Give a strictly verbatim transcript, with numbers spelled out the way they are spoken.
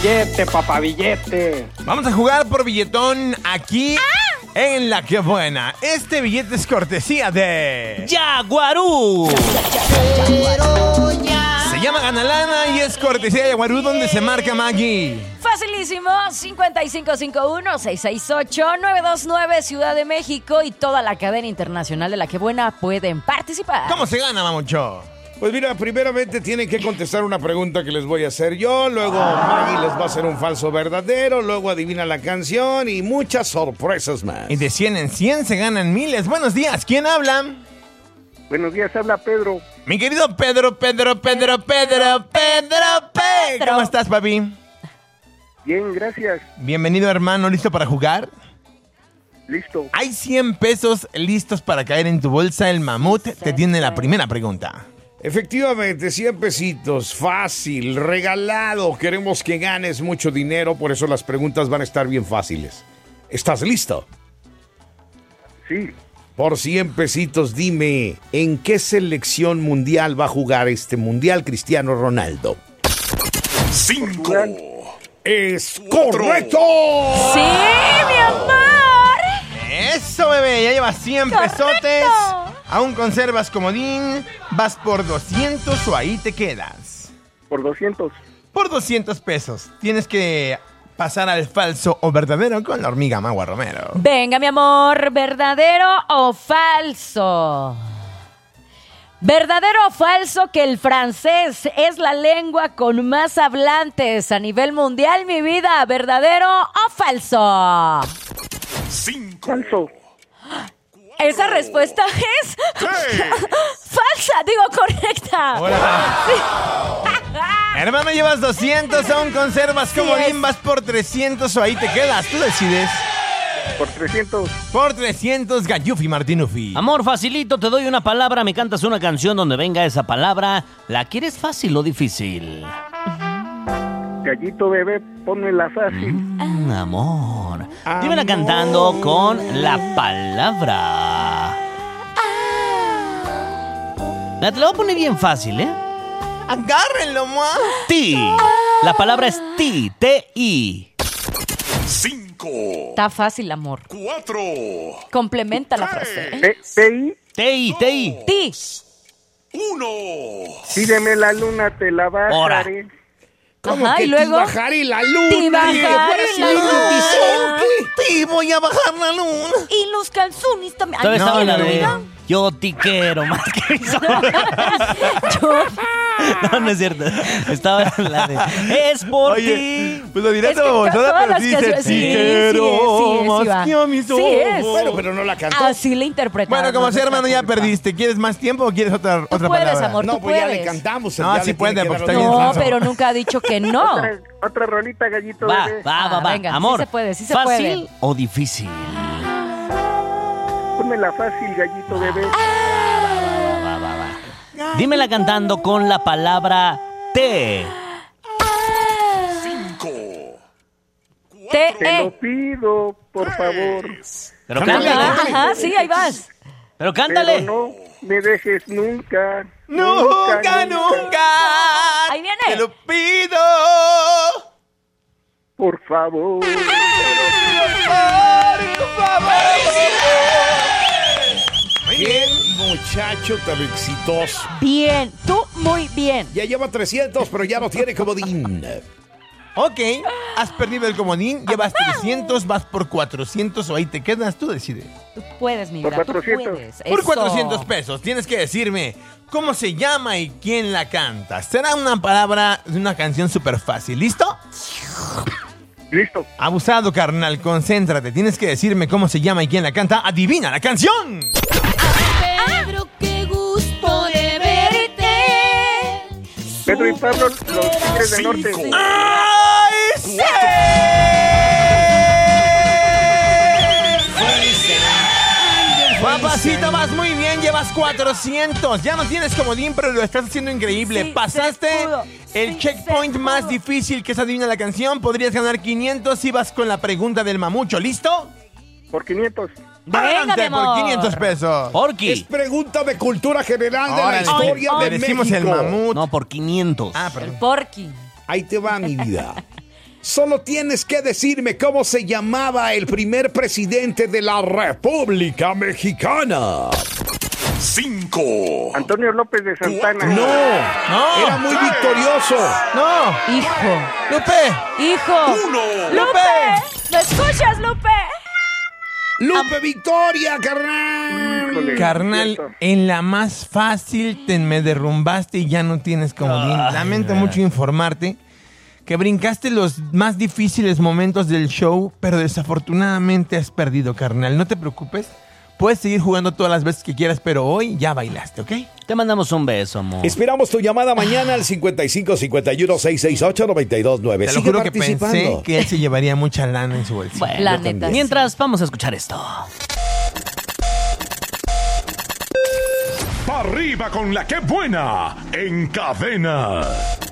Billete, papá, billete. Vamos a jugar por billetón aquí ¡Ah! en La Que Buena. Este billete es cortesía de Yaguarú. Se llama Ganalana y es cortesía de Yaguarú, donde se marca Maggie. Facilísimo, cinco cinco cinco uno, seis seis ocho, nueve dos nueve, Ciudad de México, y toda la cadena internacional de La Que Buena pueden participar. ¿Cómo se gana, Mamucho? Pues mira, primeramente tienen que contestar una pregunta que les voy a hacer yo, luego Maggie les va a hacer un falso verdadero, luego adivina la canción y muchas sorpresas más. Y de cien en cien se ganan miles. Buenos días, ¿quién habla? Buenos días, habla Pedro. Mi querido Pedro, Pedro, Pedro, Pedro, Pedro, Pedro. ¿Cómo estás, papi? Bien, gracias. Bienvenido, hermano. ¿Listo para jugar? Listo. Hay cien pesos listos para caer en tu bolsa. El mamut te tiene la primera pregunta. Efectivamente, cien pesitos, fácil, regalado. Queremos que ganes mucho dinero, por eso las preguntas van a estar bien fáciles. ¿Estás listo? Sí. Por cien pesitos, dime, ¿en qué selección mundial va a jugar este mundial Cristiano Ronaldo? Cinco. ¡Es correcto! ¡Sí, mi amor! Eso, bebé, ya llevas cien ¡Correcto! pesotes. Aún conservas comodín. ¿Vas por doscientos o ahí te quedas? Por doscientos. Por doscientos pesos. Tienes que pasar al falso o verdadero con la hormiga Magua Romero. Venga, mi amor, ¿verdadero o falso? ¿Verdadero o falso que el francés es la lengua con más hablantes a nivel mundial, mi vida? ¿Verdadero o falso? Cinco. Falso. Esa respuesta es falsa, digo correcta. Hermano, llevas doscientos, aún conservas Sí comodín, es. vas por trescientos o ahí te quedas. Tú decides. Por trescientos. Por trescientos, Gallufi Martinufi. Amor, facilito, te doy una palabra, me cantas una canción donde venga esa palabra. ¿La quieres fácil o difícil? Gallito bebé, ponmela fácil. Mm, amor. Dímela cantando con la palabra. La te la voy a poner bien fácil, ¿eh? Agárrenlo, ma. Ti. La palabra es ti, T-I. Cinco. Está fácil, amor. Cuatro. Complementa la frase. ¿eh? P- P-I, T-I, T-I. Ti. Uno. pídeme la luna, te la Ahora. bajaré. ¿Cómo Ajá, que y luego. te bajaré la luna? Te bajaré ¿Qué la parece luna. ¿Qué? Te voy a bajar la luna. Y los calzones también. Todavía Ay, estaba no, la no, de no. yo te quiero más que mis ojos. Yo- No, no es cierto. Estaba la de es por Oye, ti. pues lo diré Es que todo to- toda, todas pero las sí dice, canciones- te sí, sí, quiero sí, sí, más sí va. que a mis Sí ojos. es. Bueno, pero no la cantó. Así la interpretamos. Bueno, como sea, hermano, ya Disculpa. perdiste. ¿Quieres más tiempo o quieres otra, Tú otra puedes, palabra? amor. No, tú pues ya le puedes. cantamos. No, ya sí le puede, tiene que porque dar está bien otra- No, falso. pero nunca ha dicho que no. Otra, otra rolita, gallito Va, bebé. va, va, Ah, va. venga, sí Amor, se puede, sí se ¿fácil puede. o difícil? Pónmela fácil, gallito bebé. Va, va, va. Dímela cantando con la palabra T. Cinco. Te, Te lo eh. pido, por favor. Pero Ajá, cántale. ajá, sí, ahí vas. Pero Pero cántale. no me dejes nunca. Nunca, nunca. Ahí viene. Te lo pido. Por favor. Muy Qué bien. muchacho tan exitoso. Bien, tú muy bien. Ya lleva trescientos, pero ya no tiene comodín. Ok, has perdido el comodín, llevas trescientos, vas por cuatrocientos o ahí te quedas, tú decides. Tú puedes, mi Por vida, tú cuatrocientos. puedes. Por Eso. cuatrocientos pesos, tienes que decirme cómo se llama y quién la canta. Será una palabra de una canción súper fácil, ¿listo? Listo. Abusado, carnal, concéntrate. Tienes que decirme cómo se llama y quién la canta. ¡Adivina la canción! Pedro, qué gusto de verte. Pedro y Pablo, los Tigres del Norte. Cinco. ¡Ay, sí! Papacito, vas muy bien, llevas cuatrocientos. Ya no tienes comodín, pero lo estás haciendo increíble. Sí, Pasaste se pudo. el Sí, checkpoint se más pudo. difícil, que es adivina la canción. Podrías ganar quinientos si vas con la pregunta del mamucho. ¿Listo? Por quinientos. Venga, Adelante mi por amor. quinientos pesos. Es Porky. pregunta de cultura general de Órale, la historia le de decimos México. el mamut. No, por quinientos. Ah, El perdón. porky. Ahí te va, mi vida. Solo tienes que decirme cómo se llamaba el primer presidente de la República Mexicana. Cinco. Antonio López de Santana. No, No. era muy victorioso. ¡No! Hijo, ¡Lupe! hijo. Uno. ¡Lupe! ¿Me escuchas, Lupe? Lupe Victoria, carnal. Híjole, Carnal, cierto. en la más fácil te me derrumbaste y ya no tienes comodín. Lamento mucho informarte que brincaste los más difíciles momentos del show, pero desafortunadamente has perdido, carnal. No te preocupes. Puedes seguir jugando todas las veces que quieras, pero hoy ya bailaste, ¿ok? Te mandamos un beso, amor. Esperamos tu llamada mañana al cincuenta y cinco cincuenta y uno seiscientos sesenta y ocho noventa y dos nueve. Te lo Sigue juro que participando. pensé que él se llevaría mucha lana en su bolsillo. Bueno, La yo neta. también. mientras, vamos a escuchar esto. Arriba con la que buena en cadena.